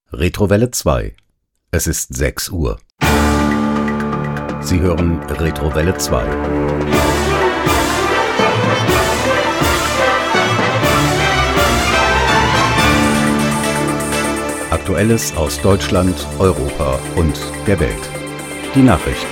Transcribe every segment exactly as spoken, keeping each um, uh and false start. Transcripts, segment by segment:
Retrowelle zwei. Es ist sechs Uhr. Sie hören Retrowelle zwei. Aktuelles aus Deutschland, Europa und der Welt. Die Nachrichten.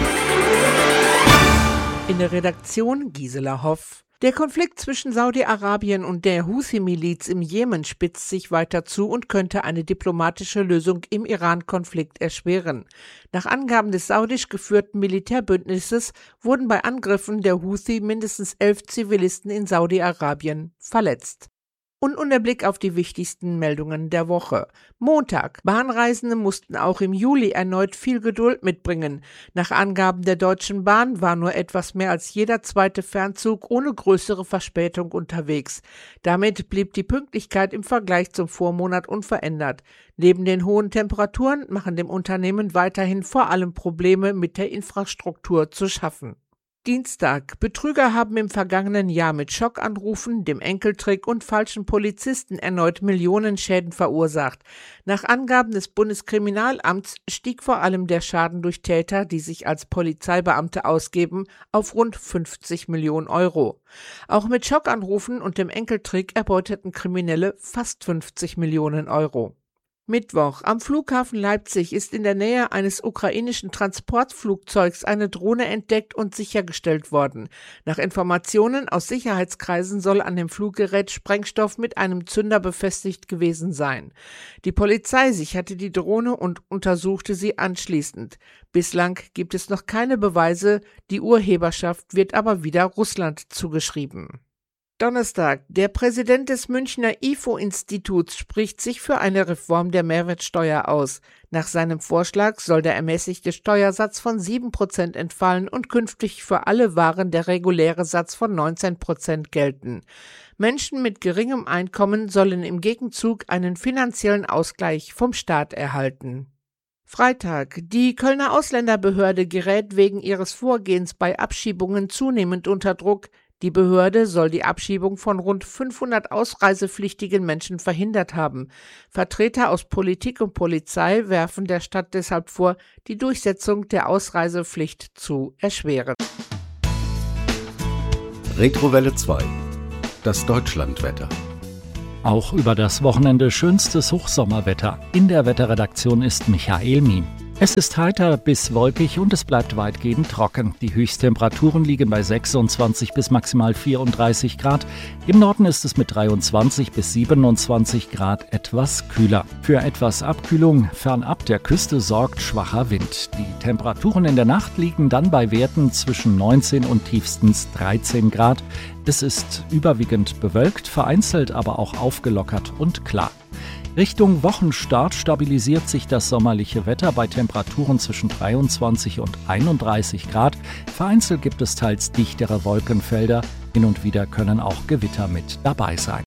In der Redaktion Gisela Hoff. Der Konflikt zwischen Saudi-Arabien und der Huthi-Miliz im Jemen spitzt sich weiter zu und könnte eine diplomatische Lösung im Iran-Konflikt erschweren. Nach Angaben des saudisch geführten Militärbündnisses wurden bei Angriffen der Huthi mindestens elf Zivilisten in Saudi-Arabien verletzt. Und nun der Blick auf die wichtigsten Meldungen der Woche. Montag. Bahnreisende mussten auch im Juli erneut viel Geduld mitbringen. Nach Angaben der Deutschen Bahn war nur etwas mehr als jeder zweite Fernzug ohne größere Verspätung unterwegs. Damit blieb die Pünktlichkeit im Vergleich zum Vormonat unverändert. Neben den hohen Temperaturen machen dem Unternehmen weiterhin vor allem Probleme mit der Infrastruktur zu schaffen. Dienstag. Betrüger haben im vergangenen Jahr mit Schockanrufen, dem Enkeltrick und falschen Polizisten erneut Millionenschäden verursacht. Nach Angaben des Bundeskriminalamts stieg vor allem der Schaden durch Täter, die sich als Polizeibeamte ausgeben, auf rund fünfzig Millionen Euro. Auch mit Schockanrufen und dem Enkeltrick erbeuteten Kriminelle fast fünfzig Millionen Euro. Mittwoch. Am Flughafen Leipzig ist in der Nähe eines ukrainischen Transportflugzeugs eine Drohne entdeckt und sichergestellt worden. Nach Informationen aus Sicherheitskreisen soll an dem Fluggerät Sprengstoff mit einem Zünder befestigt gewesen sein. Die Polizei sicherte die Drohne und untersuchte sie anschließend. Bislang gibt es noch keine Beweise, die Urheberschaft wird aber wieder Russland zugeschrieben. Donnerstag. Der Präsident des Münchner I F O-Instituts spricht sich für eine Reform der Mehrwertsteuer aus. Nach seinem Vorschlag soll der ermäßigte Steuersatz von sieben Prozent entfallen und künftig für alle Waren der reguläre Satz von neunzehn Prozent gelten. Menschen mit geringem Einkommen sollen im Gegenzug einen finanziellen Ausgleich vom Staat erhalten. Freitag. Die Kölner Ausländerbehörde gerät wegen ihres Vorgehens bei Abschiebungen zunehmend unter Druck. Die Behörde soll die Abschiebung von rund fünfhundert ausreisepflichtigen Menschen verhindert haben. Vertreter aus Politik und Polizei werfen der Stadt deshalb vor, die Durchsetzung der Ausreisepflicht zu erschweren. Retrowelle zwei. Das Deutschlandwetter. Auch über das Wochenende schönstes Hochsommerwetter. In der Wetterredaktion ist Michael Miem. Es ist heiter bis wolkig und es bleibt weitgehend trocken. Die Höchsttemperaturen liegen bei sechsundzwanzig bis maximal vierunddreißig Grad. Im Norden ist es mit dreiundzwanzig bis siebenundzwanzig Grad etwas kühler. Für etwas Abkühlung fernab der Küste sorgt schwacher Wind. Die Temperaturen in der Nacht liegen dann bei Werten zwischen neunzehn und tiefstens dreizehn Grad. Es ist überwiegend bewölkt, vereinzelt aber auch aufgelockert und klar. Richtung Wochenstart stabilisiert sich das sommerliche Wetter bei Temperaturen zwischen dreiundzwanzig und einunddreißig Grad. Vereinzelt gibt es teils dichtere Wolkenfelder. Hin und wieder können auch Gewitter mit dabei sein.